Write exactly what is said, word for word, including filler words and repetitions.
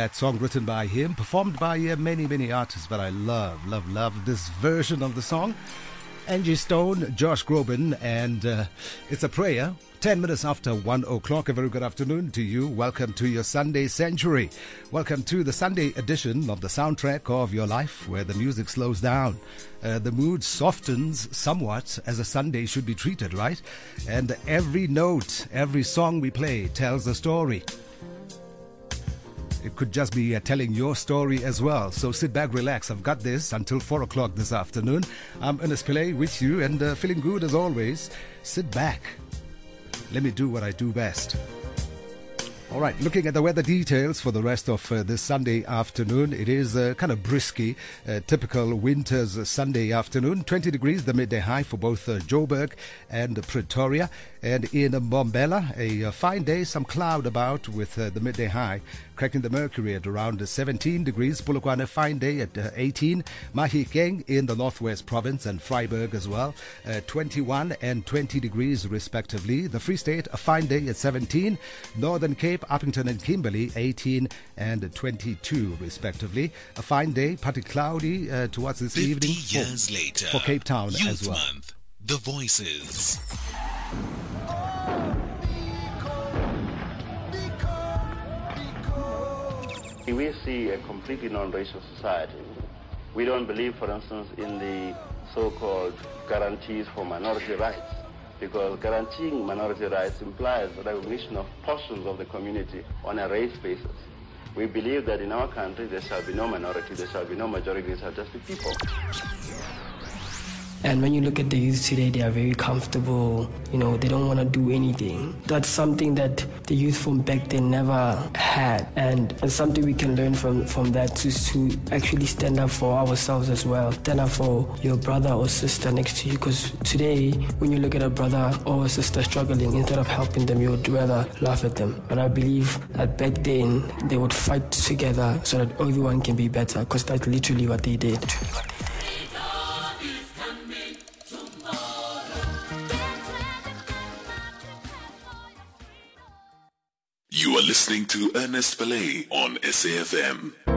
that song written by him, performed by uh, many, many artists, but I love, love, love this version of the song. Angie Stone, Josh Groban, and uh, It's a Prayer. Ten minutes after one o'clock. A very good afternoon to you. Welcome to your Sunday Sanctuary. Welcome to the Sunday edition of the soundtrack of your life, where the music slows down. Uh, the mood softens somewhat, as a Sunday should be treated, right? And every note, every song we play tells a story. It could just be uh, telling your story as well. So sit back, relax. I've got this until four o'clock this afternoon. I'm Ernest Pillay with you and uh, feeling good as always. Sit back. Let me do what I do best. All right, looking at the weather details for the rest of uh, this Sunday afternoon. It is uh, kind of brisky, uh, typical winter's uh, Sunday afternoon. twenty degrees, the midday high for both uh, Joburg and Pretoria. And in Mbombela, a, a fine day, some cloud about with uh, the midday high cracking the mercury at around seventeen degrees. Polokwane, a fine day at uh, eighteen. Mahikeng in the Northwest Province and Freiburg as well, uh, twenty-one and twenty degrees respectively. The Free State, a fine day at seventeen. Northern Cape, Uppington and Kimberley, eighteen and twenty-two respectively. A fine day, partly cloudy uh, towards this evening years for, later, for Cape Town Youth as well. Month, The Voices. We see a completely non-racial society. We don't believe, for instance, in the so-called guarantees for minority rights, because guaranteeing minority rights implies the recognition of portions of the community on a race basis. We believe that in our country there shall be no minority, there shall be no majority, there shall just be people. And when you look at the youth today, they are very comfortable. You know, they don't want to do anything. That's something that the youth from back then never had. And it's something we can learn from, from that to, to actually stand up for ourselves as well. Stand up for your brother or sister next to you. Because today, when you look at a brother or a sister struggling, instead of helping them, you would rather laugh at them. But I believe that back then, they would fight together so that everyone can be better. Because that's literally what they did. You are listening to Ernest Pillay on S A F M.